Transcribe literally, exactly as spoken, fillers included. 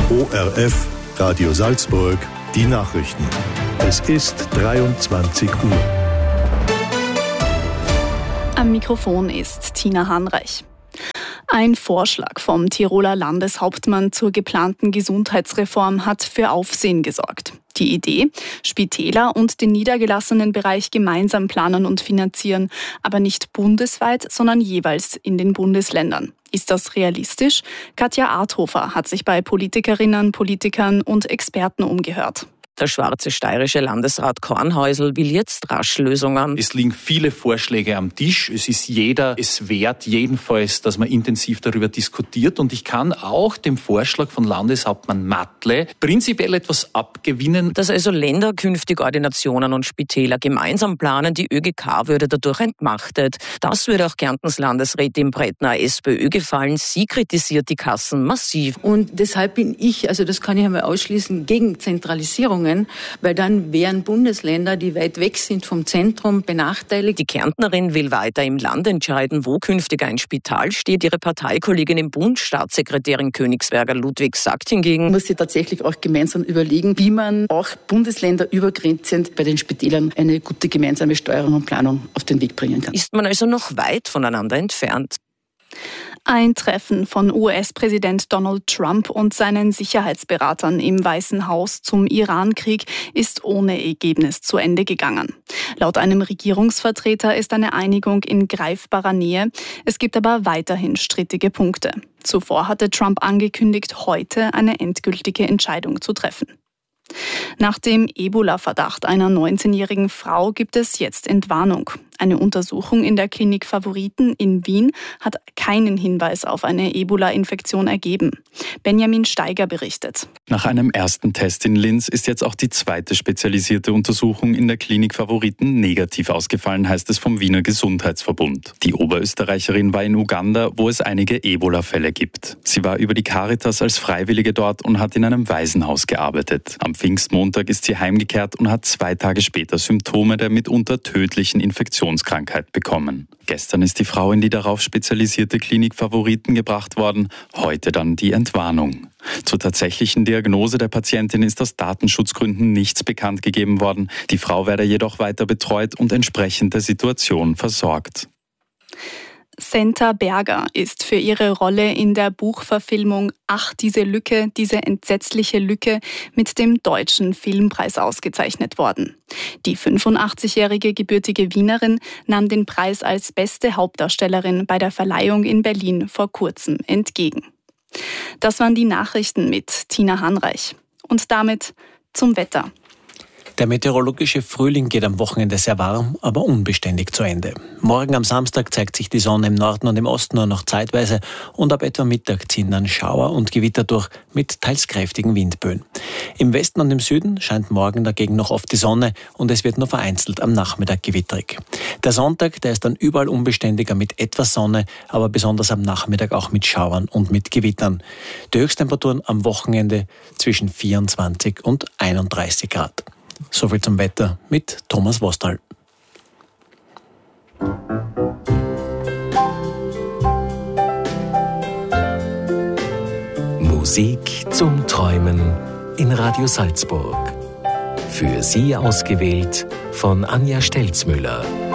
O R F, Radio Salzburg, die Nachrichten. Es ist dreiundzwanzig Uhr. Am Mikrofon ist Tina Hanreich. Ein Vorschlag vom Tiroler Landeshauptmann zur geplanten Gesundheitsreform hat für Aufsehen gesorgt. Die Idee, Spitäler und den niedergelassenen Bereich gemeinsam planen und finanzieren, aber nicht bundesweit, sondern jeweils in den Bundesländern. Ist das realistisch? Katja Arthofer hat sich bei Politikerinnen, Politikern und Experten umgehört. Der schwarze steirische Landesrat Kornhäusl will jetzt rasch Lösungen. Es liegen viele Vorschläge am Tisch. Es ist jeder es wert, jedenfalls, dass man intensiv darüber diskutiert. Und ich kann auch dem Vorschlag von Landeshauptmann Matle prinzipiell etwas abgewinnen. Dass also Länder künftig Ordinationen und Spitäler gemeinsam planen, die ÖGK würde dadurch entmachtet. Das würde auch Kärntens Landesrätin Brettner SPÖ gefallen. Sie kritisiert die Kassen massiv. Und deshalb bin ich, also das kann ich einmal ausschließen, gegen Zentralisierungen. Weil dann wären Bundesländer, die weit weg sind vom Zentrum, benachteiligt. Die Kärntnerin will weiter im Land entscheiden, wo künftig ein Spital steht. Ihre Parteikollegin im Bund, Staatssekretärin Königsberger Ludwig, sagt hingegen, man muss sich tatsächlich auch gemeinsam überlegen, wie man auch bundesländerübergrenzend bei den Spitälern eine gute gemeinsame Steuerung und Planung auf den Weg bringen kann. Ist man also noch weit voneinander entfernt? Ein Treffen von U S-Präsident Donald Trump und seinen Sicherheitsberatern im Weißen Haus zum Iran-Krieg ist ohne Ergebnis zu Ende gegangen. Laut einem Regierungsvertreter ist eine Einigung in greifbarer Nähe. Es gibt aber weiterhin strittige Punkte. Zuvor hatte Trump angekündigt, heute eine endgültige Entscheidung zu treffen. Nach dem Ebola-Verdacht einer neunzehnjährigen Frau gibt es jetzt Entwarnung. Eine Untersuchung in der Klinik Favoriten in Wien hat keinen Hinweis auf eine Ebola-Infektion ergeben. Benjamin Steiger berichtet. Nach einem ersten Test in Linz ist jetzt auch die zweite spezialisierte Untersuchung in der Klinik Favoriten negativ ausgefallen, heißt es vom Wiener Gesundheitsverbund. Die Oberösterreicherin war in Uganda, wo es einige Ebola-Fälle gibt. Sie war über die Caritas als Freiwillige dort und hat in einem Waisenhaus gearbeitet. Am Pfingstmontag ist sie heimgekehrt und hat zwei Tage später Symptome der mitunter tödlichen Infektionskrankheit bekommen. Gestern ist die Frau in die darauf spezialisierte Klinik Favoriten gebracht worden, heute dann die Entwarnung. Zur tatsächlichen Diagnose der Patientin ist aus Datenschutzgründen nichts bekannt gegeben worden. Die Frau werde jedoch weiter betreut und entsprechend der Situation versorgt. Senta Berger ist für ihre Rolle in der Buchverfilmung Ach, diese Lücke, diese entsetzliche Lücke mit dem Deutschen Filmpreis ausgezeichnet worden. Die fünfundachtzigjährige gebürtige Wienerin nahm den Preis als beste Hauptdarstellerin bei der Verleihung in Berlin vor kurzem entgegen. Das waren die Nachrichten mit Tina Hanreich. Und damit zum Wetter. Der meteorologische Frühling geht am Wochenende sehr warm, aber unbeständig zu Ende. Morgen am Samstag zeigt sich die Sonne im Norden und im Osten nur noch zeitweise und ab etwa Mittag ziehen dann Schauer und Gewitter durch mit teils kräftigen Windböen. Im Westen und im Süden scheint morgen dagegen noch oft die Sonne und es wird nur vereinzelt am Nachmittag gewitterig. Der Sonntag, der ist dann überall unbeständiger mit etwas Sonne, aber besonders am Nachmittag auch mit Schauern und mit Gewittern. Die Höchsttemperaturen am Wochenende zwischen vierundzwanzig und einunddreißig Grad. Soviel zum Wetter mit Thomas Wostal. Musik zum Träumen in Radio Salzburg. Für Sie ausgewählt von Anja Stelzmüller.